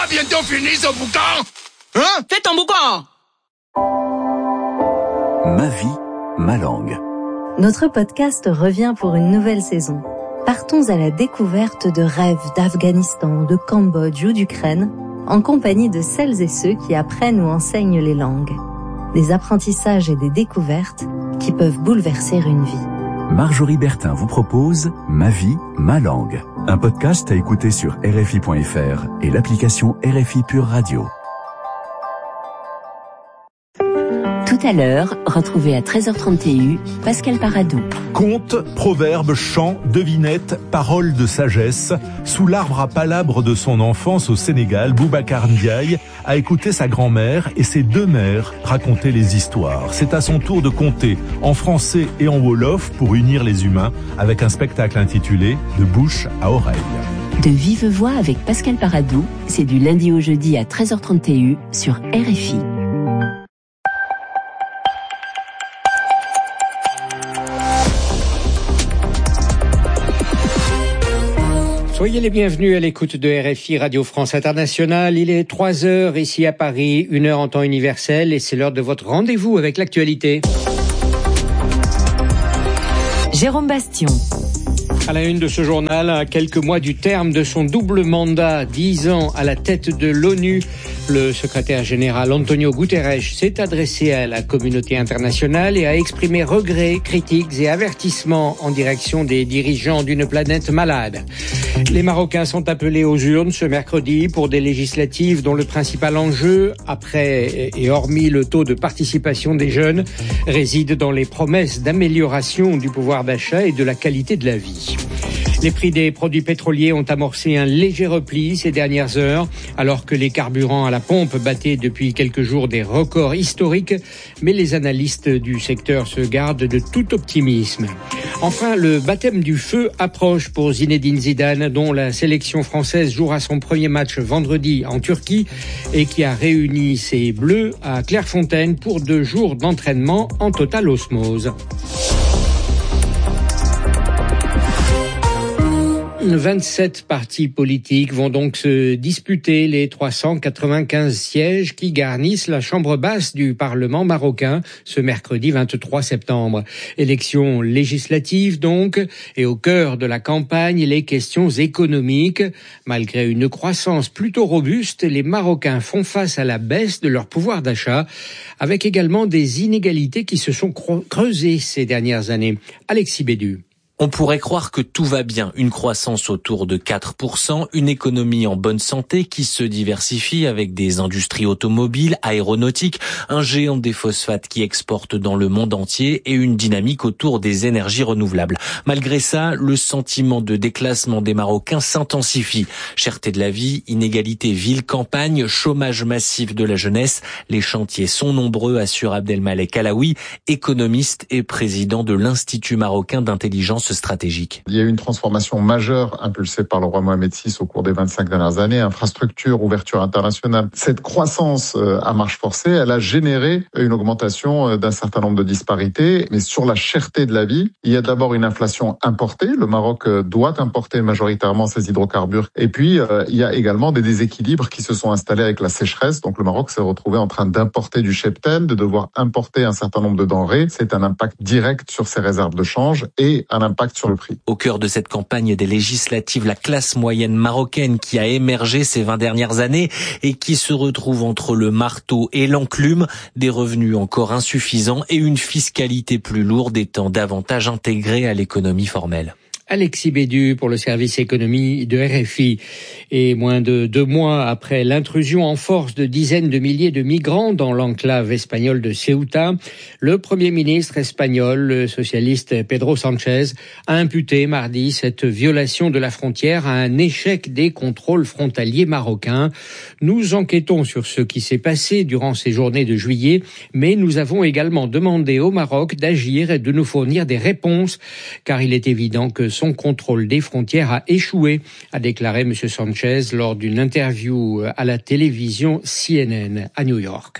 pas bientôt fini ce boucan? Hein? Fais ton boucan! Ma vie, ma langue. Notre podcast revient pour une nouvelle saison. Partons à la découverte de rêves d'Afghanistan, de Cambodge ou d'Ukraine, en compagnie de celles et ceux qui apprennent ou enseignent les langues. Des apprentissages et des découvertes qui peuvent bouleverser une vie. Marjorie Bertin vous propose Ma vie, ma langue. Un podcast à écouter sur RFI.fr et l'application RFI Pure Radio. Tout à l'heure, retrouvez à 13h30 TU Pascal Paradou. Contes, proverbes, chants, devinettes, paroles de sagesse. Sous l'arbre à palabres de son enfance au Sénégal, Boubacar Ndiaye a écouté sa grand-mère et ses deux mères raconter les histoires. C'est à son tour de conter en français et en wolof pour unir les humains avec un spectacle intitulé De bouche à oreille. De vive voix avec Pascal Paradou, c'est du lundi au jeudi à 13h30 TU sur RFI. Soyez les bienvenus à l'écoute de RFI Radio France Internationale. Il est 3h ici à Paris, 1h en temps universel et c'est l'heure de votre rendez-vous avec l'actualité. Jérôme Bastion. À la une de ce journal, à quelques mois du terme de son double mandat, 10 ans à la tête de l'ONU, le secrétaire général Antonio Guterres s'est adressé à la communauté internationale et a exprimé regrets, critiques et avertissements en direction des dirigeants d'une planète malade. Les Marocains sont appelés aux urnes ce mercredi pour des législatives dont le principal enjeu, après et hormis le taux de participation des jeunes, réside dans les promesses d'amélioration du pouvoir d'achat et de la qualité de la vie. Les prix des produits pétroliers ont amorcé un léger repli ces dernières heures, alors que les carburants à la pompe battaient depuis quelques jours des records historiques, mais les analystes du secteur se gardent de tout optimisme. Enfin, le baptême du feu approche pour Zinedine Zidane, dont la sélection française jouera son premier match vendredi en Turquie et qui a réuni ses Bleus à Clairefontaine pour 2 jours d'entraînement en totale osmose. 27 partis politiques vont donc se disputer les 395 sièges qui garnissent la chambre basse du Parlement marocain ce mercredi 23 septembre. Élections législatives donc, et au cœur de la campagne, les questions économiques. Malgré une croissance plutôt robuste, les Marocains font face à la baisse de leur pouvoir d'achat, avec également des inégalités qui se sont creusées ces dernières années. Alexis Bédu. On pourrait croire que tout va bien, une croissance autour de 4%, une économie en bonne santé qui se diversifie avec des industries automobiles, aéronautiques, un géant des phosphates qui exporte dans le monde entier et une dynamique autour des énergies renouvelables. Malgré ça, le sentiment de déclassement des Marocains s'intensifie. Cherté de la vie, inégalité ville-campagne, chômage massif de la jeunesse, les chantiers sont nombreux, assure Abdelmalek Alaoui, économiste et président de l'Institut marocain d'intelligence stratégique. Il y a eu une transformation majeure impulsée par le roi Mohamed VI au cours des 25 dernières années, infrastructure, ouverture internationale. Cette croissance à marche forcée, elle a généré une augmentation d'un certain nombre de disparités, mais sur la cherté de la vie, il y a d'abord une inflation importée. Le Maroc doit importer majoritairement ses hydrocarbures. Et puis, il y a également des déséquilibres qui se sont installés avec la sécheresse. Donc le Maroc s'est retrouvé en train d'importer du cheptel, de devoir importer un certain nombre de denrées. C'est un impact direct sur ses réserves de change et un impact sur le prix. Au cœur de cette campagne des législatives, la classe moyenne marocaine qui a émergé ces 20 dernières années et qui se retrouve entre le marteau et l'enclume, des revenus encore insuffisants et une fiscalité plus lourde étant davantage intégrée à l'économie formelle. Alexis Bédu pour le service économie de RFI. Et moins de 2 mois après l'intrusion en force de dizaines de milliers de migrants dans l'enclave espagnole de Ceuta, le Premier ministre espagnol, le socialiste Pedro Sánchez, a imputé mardi cette violation de la frontière à un échec des contrôles frontaliers marocains. Nous enquêtons sur ce qui s'est passé durant ces journées de juillet, mais nous avons également demandé au Maroc d'agir et de nous fournir des réponses, car il est évident que son contrôle des frontières a échoué, a déclaré M. Sánchez lors d'une interview à la télévision CNN à New York.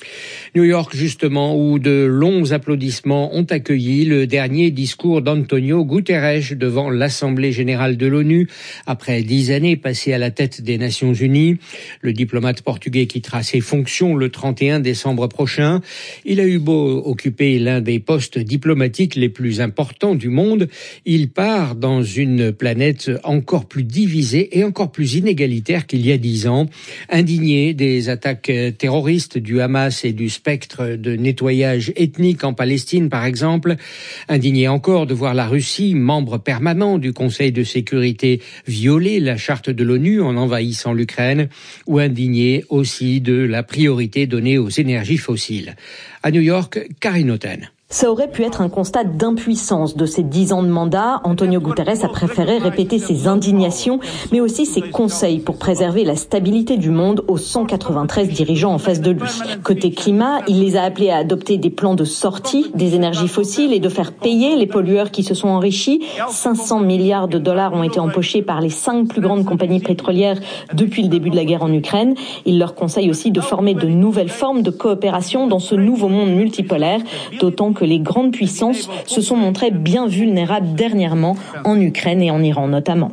New York, justement, où de longs applaudissements ont accueilli le dernier discours d'Antonio Guterres devant l'Assemblée générale de l'ONU, après 10 années passées à la tête des Nations Unies. Le diplomate portugais quittera ses fonctions le 31 décembre prochain. Il a eu beau occuper l'un des postes diplomatiques les plus importants du monde, il part dans une planète encore plus divisée et encore plus inégalitaire qu'il y a 10 ans, indigné des attaques terroristes du Hamas et du spectre de nettoyage ethnique en Palestine, par exemple, indigné encore de voir la Russie, membre permanent du Conseil de sécurité, violer la charte de l'ONU en envahissant l'Ukraine, ou indigné aussi de la priorité donnée aux énergies fossiles. À New York, Karine Otten. Ça aurait pu être un constat d'impuissance de ces 10 ans de mandat. Antonio Guterres a préféré répéter ses indignations, mais aussi ses conseils pour préserver la stabilité du monde aux 193 dirigeants en face de lui. Côté climat, il les a appelés à adopter des plans de sortie des énergies fossiles et de faire payer les pollueurs qui se sont enrichis. 500 milliards de dollars ont été empochés par les 5 plus grandes compagnies pétrolières depuis le début de la guerre en Ukraine. Il leur conseille aussi de former de nouvelles formes de coopération dans ce nouveau monde multipolaire, d'autant que les grandes puissances se sont montrées bien vulnérables dernièrement en Ukraine et en Iran notamment.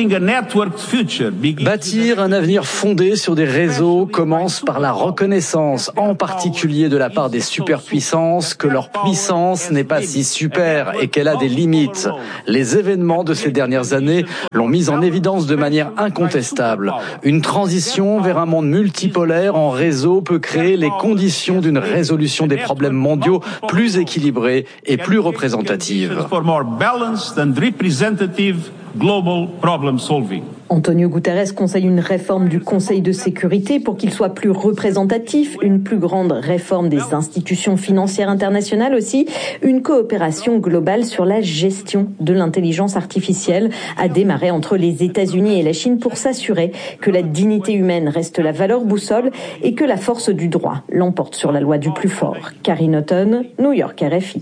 Bâtir un avenir fondé sur des réseaux commence par la reconnaissance, en particulier de la part des superpuissances, que leur puissance n'est pas si super et qu'elle a des limites. Les événements de ces dernières années l'ont mise en évidence de manière incontestable. Une transition vers un monde multipolaire en réseau peut créer les conditions d'une résolution des problèmes mondiaux plus équilibrée et plus représentative. Antonio Guterres conseille une réforme du Conseil de sécurité pour qu'il soit plus représentatif, une plus grande réforme des institutions financières internationales aussi, une coopération globale sur la gestion de l'intelligence artificielle a démarré entre les États-Unis et la Chine pour s'assurer que la dignité humaine reste la valeur boussole et que la force du droit l'emporte sur la loi du plus fort. Karine Otten, New York, RFI.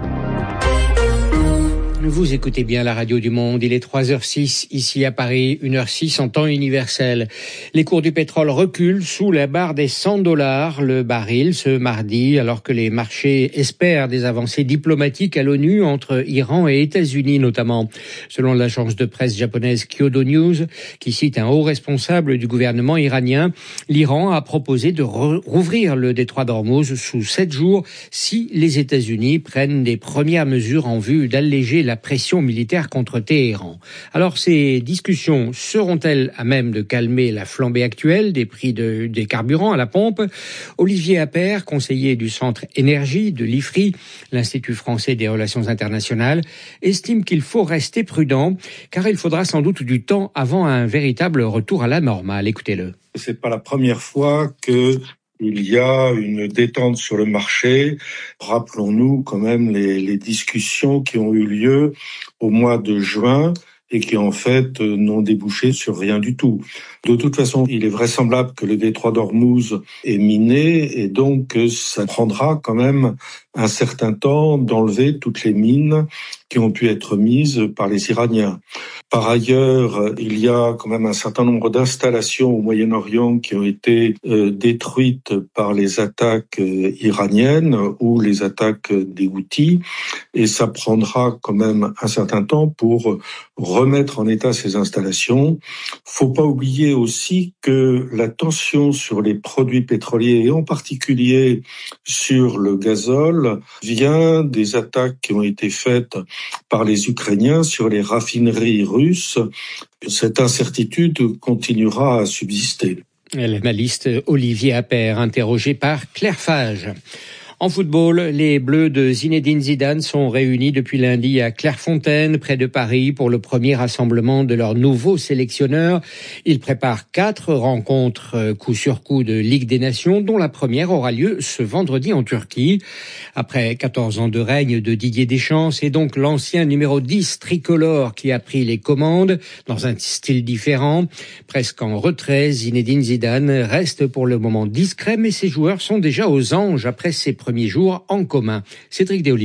Vous écoutez bien la radio du monde, il est 3h06 ici à Paris, 1h06 en temps universel. Les cours du pétrole reculent sous la barre des $100 le baril ce mardi, alors que les marchés espèrent des avancées diplomatiques à l'ONU entre Iran et États-Unis notamment. Selon l'agence de presse japonaise Kyodo News, qui cite un haut responsable du gouvernement iranien, l'Iran a proposé de rouvrir le détroit d'Ormuz sous 7 jours si les États-Unis prennent des premières mesures en vue d'alléger la pression militaire contre Téhéran. Alors, ces discussions seront-elles à même de calmer la flambée actuelle des prix des carburants à la pompe? Olivier Appert, conseiller du Centre Énergie de l'IFRI, l'Institut français des relations internationales, estime qu'il faut rester prudent, car il faudra sans doute du temps avant un véritable retour à la normale. Écoutez-le. C'est pas la première fois que il y a une détente sur le marché. Rappelons-nous quand même les discussions qui ont eu lieu au mois de juin et qui en fait n'ont débouché sur rien du tout. De toute façon, il est vraisemblable que le détroit d'Ormuz est miné et donc ça prendra quand même un certain temps d'enlever toutes les mines qui ont pu être mises par les Iraniens. Par ailleurs, il y a quand même un certain nombre d'installations au Moyen-Orient qui ont été détruites par les attaques iraniennes ou les attaques des Houthis, et ça prendra quand même un certain temps pour remettre en état ces installations. Faut pas oublier aussi que la tension sur les produits pétroliers, et en particulier sur le gazole, vient des attaques qui ont été faites par les Ukrainiens sur les raffineries russes. Cette incertitude continuera à subsister. L'analyste Olivier Appert, interrogé par Claire Fage. En football, les Bleus de Zinedine Zidane sont réunis depuis lundi à Clairefontaine, près de Paris, pour le premier rassemblement de leur nouveau sélectionneur. Ils préparent 4 rencontres coup sur coup de Ligue des Nations, dont la première aura lieu ce vendredi en Turquie. Après 14 ans de règne de Didier Deschamps, c'est donc l'ancien numéro 10 tricolore qui a pris les commandes dans un style différent. Presque en retrait, Zinedine Zidane reste pour le moment discret, mais ses joueurs sont déjà aux anges après ses premiers jours en commun. Cédric de Oliveira.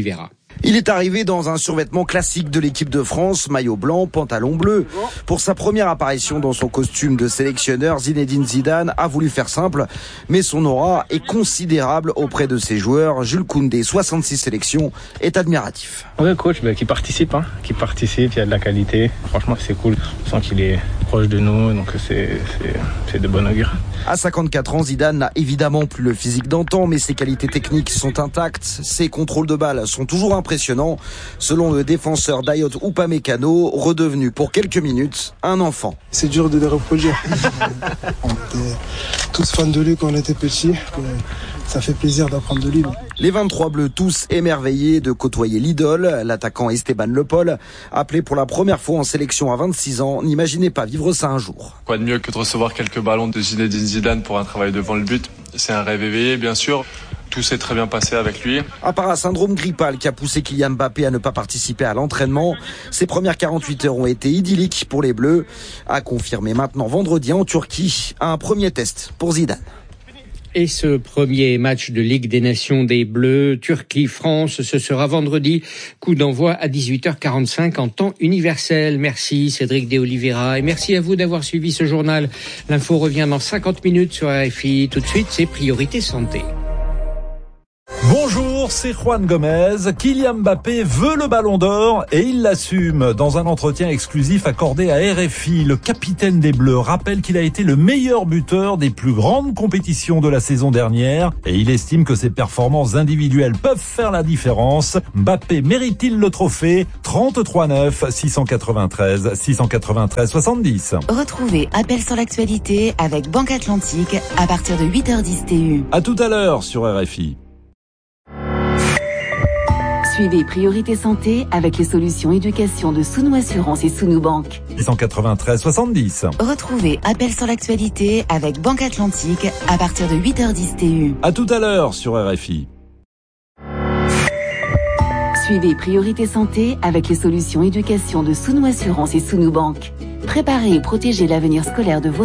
Il est arrivé dans un survêtement classique de l'équipe de France, maillot blanc, pantalon bleu. Pour sa première apparition dans son costume de sélectionneur, Zinedine Zidane a voulu faire simple, mais son aura est considérable auprès de ses joueurs. Jules Koundé, 66 sélections, est admiratif. Ouais, coach, qui participe, il y a de la qualité. Franchement, c'est cool. On sent qu'il est proche de nous, donc c'est de bon augure. À 54 ans, Zidane n'a évidemment plus le physique d'antan, mais ses qualités techniques sont intactes. Ses contrôles de balles sont toujours impressionnants. Selon le défenseur Dayot Upamecano, redevenu pour quelques minutes un enfant. C'est dur de les reproduire. On était tous fans de lui quand on était petits. Ça fait plaisir d'apprendre de lui. Les 23 Bleus, tous émerveillés de côtoyer l'idole, l'attaquant Esteban Le Pol, appelé pour la première fois en sélection à 26 ans, n'imaginez pas vivre ça un jour. Quoi de mieux que de recevoir quelques ballons de Zinedine Zidane pour un travail devant le but. C'est un rêve éveillé, bien sûr. Tout s'est très bien passé avec lui. À part un syndrome grippal qui a poussé Kylian Mbappé à ne pas participer à l'entraînement, ses premières 48 heures ont été idylliques pour les Bleus. À confirmer maintenant vendredi en Turquie, un premier test pour Zidane. Et ce premier match de Ligue des Nations des Bleus, Turquie-France, ce sera vendredi. Coup d'envoi à 18h45 en temps universel. Merci Cédric De Oliveira et merci à vous d'avoir suivi ce journal. L'info revient dans 50 minutes sur RFI. Tout de suite, c'est Priorité Santé. Bonjour, c'est Juan Gomez. Kylian Mbappé veut le ballon d'or et il l'assume. Dans un entretien exclusif accordé à RFI, le capitaine des Bleus rappelle qu'il a été le meilleur buteur des plus grandes compétitions de la saison dernière et il estime que ses performances individuelles peuvent faire la différence. Mbappé mérite-t-il le trophée? 33-9, 693 70. Retrouvez Appel sur l'actualité avec Banque Atlantique à partir de 8h10 TU. À tout à l'heure sur RFI. Suivez Priorité Santé avec les solutions éducation de Sounou Assurance et Sounou Banque. 693 70. Retrouvez Appel sur l'actualité avec Banque Atlantique à partir de 8h10 TU. À tout à l'heure sur RFI. Suivez Priorité Santé avec les solutions éducation de Sounou Assurance et Sounou Banque. Préparez et protégez l'avenir scolaire de vos